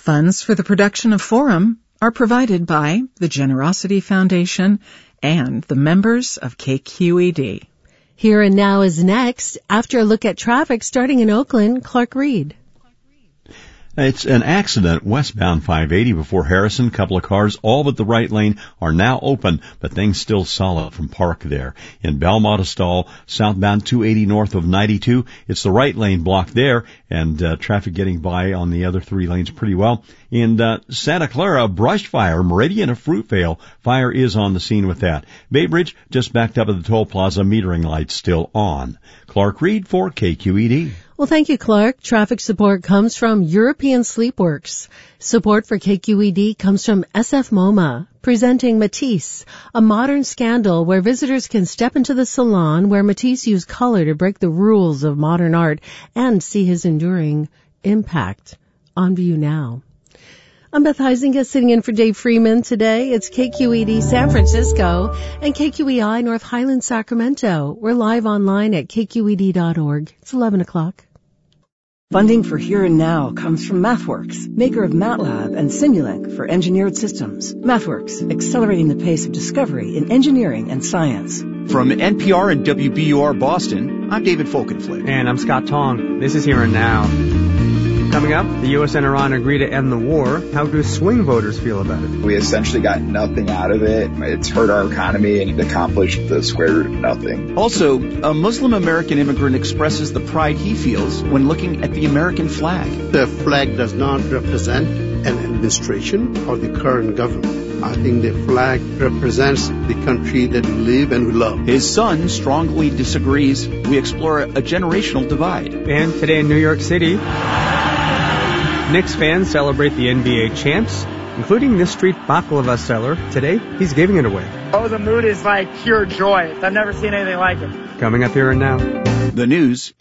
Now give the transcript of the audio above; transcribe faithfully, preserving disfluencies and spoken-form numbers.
Funds for the production of Forum are provided by the Generosity Foundation and the members of K Q E D. Here and Now is next. After a look at traffic starting in Oakland, Clark Reed. It's an accident westbound five eighty before Harrison. Couple of cars, all but the right lane, are now open, but things still solid from Park there. In Belmont, a stall, southbound two eighty north of ninety-two. It's the right lane blocked there, and uh, traffic getting by on the other three lanes pretty well. In uh, Santa Clara, brush fire, Meridian, a Fruitvale. Fire is on the scene with that. Bay Bridge just backed up at the toll plaza, metering lights still on. Clark Reed for K Q E D. Well, thank you, Clark. Traffic support comes from European Sleepworks. Support for K Q E D comes from S F MoMA, presenting Matisse, a modern scandal where visitors can step into the salon where Matisse used color to break the rules of modern art and see his enduring impact. On view now. I'm Beth Heisinga sitting in for Dave Freeman today. It's K Q E D San Francisco and K Q E I North Highlands Sacramento. We're live online at K Q E D dot org. It's eleven o'clock. Funding for Here and Now comes from MathWorks, maker of MATLAB and Simulink for engineered systems. MathWorks, accelerating the pace of discovery in engineering and science. From N P R and W B U R Boston, I'm David Folkenflik. And I'm Scott Tong. This is Here and Now. Coming up, the U S and Iran agree to end the war. How do swing voters feel about it? We essentially got nothing out of it. It's hurt our economy and accomplished the square root of nothing. Also, a Muslim American immigrant expresses the pride he feels when looking at the American flag. The flag does not represent an administration or the current government. I think the flag represents the country that we live and we love. His son strongly disagrees. We explore a generational divide. And today in New York City, Knicks fans celebrate the N B A champs, including this street baklava seller. Today, he's giving it away. Oh, the mood is like pure joy. I've never seen anything like it. Coming up Here and Now. The news